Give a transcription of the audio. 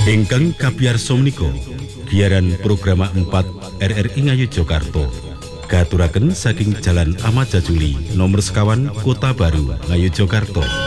Ingkang kapiyarsa menika giaran program 4 RRI Ngayogyakarta katuraken saking Jalan Ahmad Jajuli nomor sekawan Kota Baru Ngayogyakarta.